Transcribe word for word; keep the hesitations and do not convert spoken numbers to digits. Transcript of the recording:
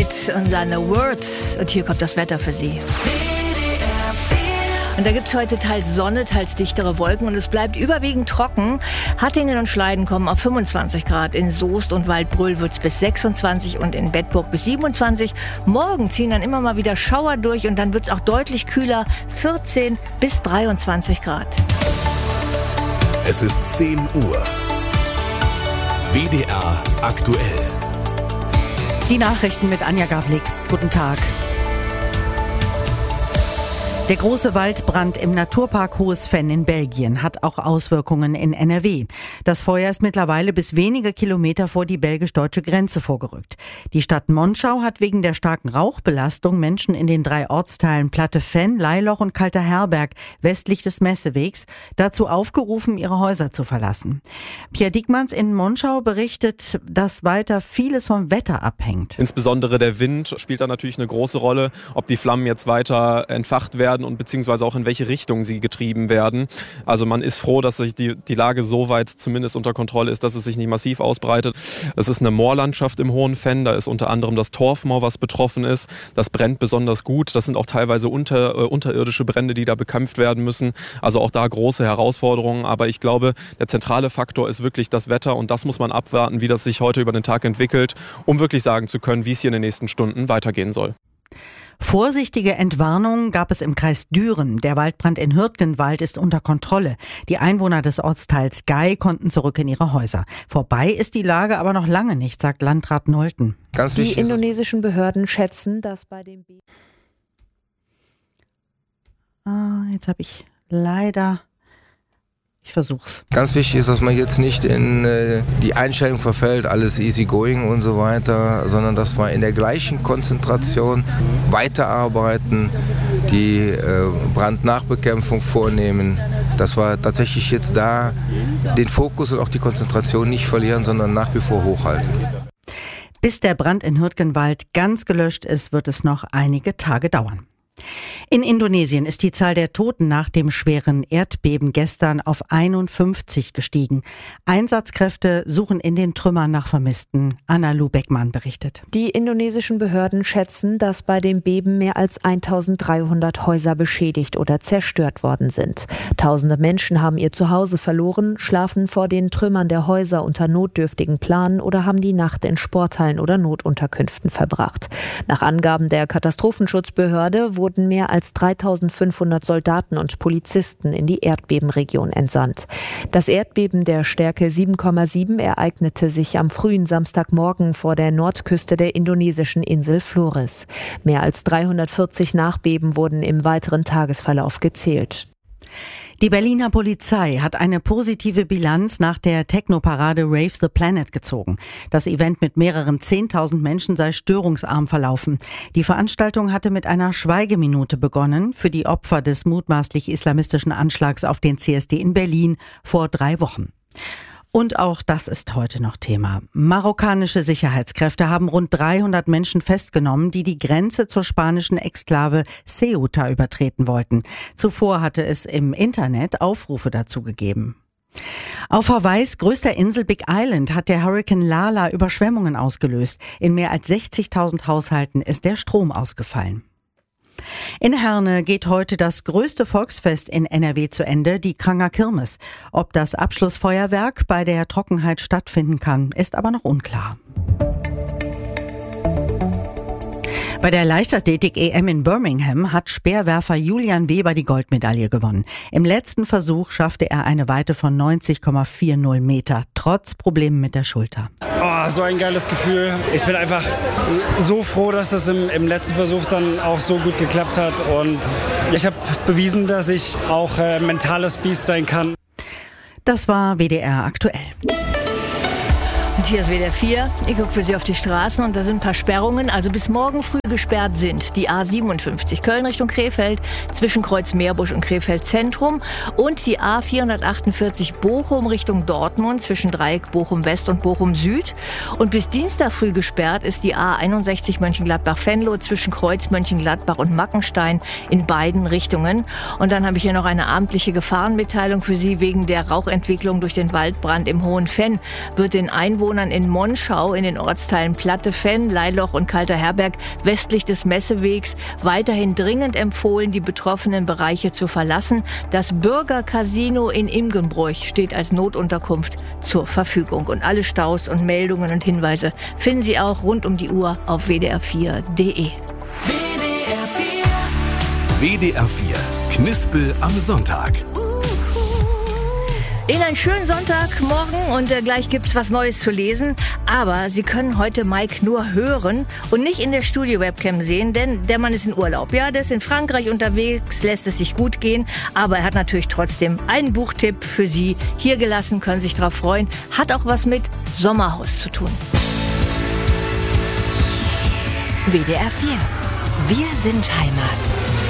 Floyd und seine Words. Und hier kommt das Wetter für Sie. Und da gibt es heute teils Sonne, teils dichtere Wolken und es bleibt überwiegend trocken. Hattingen und Schleiden kommen auf fünfundzwanzig Grad. In Soest und Waldbröl wird es bis sechsundzwanzig und in Bedburg bis siebenundzwanzig. Morgen ziehen dann immer mal wieder Schauer durch und dann wird es auch deutlich kühler, vierzehn bis dreiundzwanzig Grad. Es ist zehn Uhr. W D R aktuell. Die Nachrichten mit Anja Gavlik. Guten Tag. Der große Waldbrand im Naturpark Hohes Venn in Belgien hat auch Auswirkungen in N R W. Das Feuer ist mittlerweile bis wenige Kilometer vor die belgisch-deutsche Grenze vorgerückt. Die Stadt Monschau hat wegen der starken Rauchbelastung Menschen in den drei Ortsteilen Platte Venn, Leiloch und Kalter Herberg westlich des Messewegs dazu aufgerufen, ihre Häuser zu verlassen. Pierre Diekmanns in Monschau berichtet, dass weiter vieles vom Wetter abhängt. Insbesondere der Wind spielt da natürlich eine große Rolle, ob die Flammen jetzt weiter entfacht werden und beziehungsweise auch in welche Richtung sie getrieben werden. Also man ist froh, dass sich die, die Lage so weit zumindest unter Kontrolle ist, dass es sich nicht massiv ausbreitet. Es ist eine Moorlandschaft im Hohen Venn, da ist unter anderem das Torfmoor, was betroffen ist. Das brennt besonders gut. Das sind auch teilweise unter, äh, unterirdische Brände, die da bekämpft werden müssen. Also auch da große Herausforderungen. Aber ich glaube, der zentrale Faktor ist wirklich das Wetter und das muss man abwarten, wie das sich heute über den Tag entwickelt, um wirklich sagen zu können, wie es hier in den nächsten Stunden weitergehen soll. Vorsichtige Entwarnung gab es im Kreis Düren. Der Waldbrand in Hürtgenwald ist unter Kontrolle. Die Einwohner des Ortsteils Gei konnten zurück in ihre Häuser. Vorbei ist die Lage aber noch lange nicht, sagt Landrat Nolten. Ganz die indonesischen Behörden schätzen, dass bei dem... Be- ah, jetzt habe ich leider... Ich versuch's. Ganz wichtig ist, dass man jetzt nicht in äh, die Einstellung verfällt, alles easy going und so weiter, sondern dass wir in der gleichen Konzentration weiterarbeiten, die äh, Brandnachbekämpfung vornehmen, dass wir tatsächlich jetzt da den Fokus und auch die Konzentration nicht verlieren, sondern nach wie vor hochhalten. Bis der Brand in Hürtgenwald ganz gelöscht ist, wird es noch einige Tage dauern. In Indonesien ist die Zahl der Toten nach dem schweren Erdbeben gestern auf einundfünfzig gestiegen. Einsatzkräfte suchen in den Trümmern nach Vermissten. Anna Lu-Beckmann berichtet. Die indonesischen Behörden schätzen, dass bei dem Beben mehr als eintausenddreihundert Häuser beschädigt oder zerstört worden sind. Tausende Menschen haben ihr Zuhause verloren, schlafen vor den Trümmern der Häuser unter notdürftigen Planen oder haben die Nacht in Sporthallen oder Notunterkünften verbracht. Nach Angaben der Katastrophenschutzbehörde wurden mehr als dreitausendfünfhundert Soldaten und Polizisten in die Erdbebenregion entsandt. Das Erdbeben der Stärke sieben Komma sieben ereignete sich am frühen Samstagmorgen vor der Nordküste der indonesischen Insel Flores. Mehr als dreihundertvierzig Nachbeben wurden im weiteren Tagesverlauf gezählt. Die Berliner Polizei hat eine positive Bilanz nach der Techno-Parade Rave the Planet gezogen. Das Event mit mehreren zehntausend Menschen sei störungsarm verlaufen. Die Veranstaltung hatte mit einer Schweigeminute begonnen für die Opfer des mutmaßlich islamistischen Anschlags auf den C S D in Berlin vor drei Wochen. Und auch das ist heute noch Thema. Marokkanische Sicherheitskräfte haben rund dreihundert Menschen festgenommen, die die Grenze zur spanischen Exklave Ceuta übertreten wollten. Zuvor hatte es im Internet Aufrufe dazu gegeben. Auf Hawaiis größter Insel Big Island hat der Hurrikan Lala Überschwemmungen ausgelöst. In mehr als sechzigtausend Haushalten ist der Strom ausgefallen. In Herne geht heute das größte Volksfest in N R W zu Ende, die Kranger Kirmes. Ob das Abschlussfeuerwerk bei der Trockenheit stattfinden kann, ist aber noch unklar. Bei der Leichtathletik-E M in Birmingham hat Speerwerfer Julian Weber die Goldmedaille gewonnen. Im letzten Versuch schaffte er eine Weite von neunzig Komma vierzig Meter, trotz Problemen mit der Schulter. Oh, so ein geiles Gefühl. Ich bin einfach so froh, dass das im, im letzten Versuch dann auch so gut geklappt hat. Und ich habe bewiesen, dass ich auch äh, mentales Biest sein kann. Das war W D R aktuell. Und hier ist W D R vier. Ich gucke für Sie auf die Straßen und da sind ein paar Sperrungen. Also bis morgen früh gesperrt sind die A siebenundfünfzig Köln Richtung Krefeld zwischen Kreuz-Meerbusch und Krefeld Zentrum und die A vierhundertachtundvierzig Bochum Richtung Dortmund zwischen Dreieck Bochum West und Bochum Süd. Und bis Dienstag früh gesperrt ist die A einundsechzig Mönchengladbach-Venlo zwischen Kreuz Mönchengladbach und Mackenstein in beiden Richtungen. Und dann habe ich hier noch eine abendliche Gefahrenmitteilung für Sie. Wegen der Rauchentwicklung durch den Waldbrand im Hohen Venn wird den Einwohnern Anwohnern in Monschau in den Ortsteilen Platte, Fenn, Leiloch und Kalter Herberg westlich des Messewegs weiterhin dringend empfohlen, die betroffenen Bereiche zu verlassen. Das Bürgercasino in Imgenbroich steht als Notunterkunft zur Verfügung. Und alle Staus und Meldungen und Hinweise finden Sie auch rund um die Uhr auf w d r vier punkt d e. W D R vier Knispel am Sonntag. Ihnen einen schönen Sonntagmorgen und äh, gleich gibt's was Neues zu lesen. Aber Sie können heute Mike nur hören und nicht in der Studio-Webcam sehen, denn der Mann ist in Urlaub. Ja, der ist in Frankreich unterwegs, lässt es sich gut gehen, aber er hat natürlich trotzdem einen Buchtipp für Sie hier gelassen, können sich drauf freuen. Hat auch was mit Sommerhaus zu tun. W D R vier. Wir sind Heimat.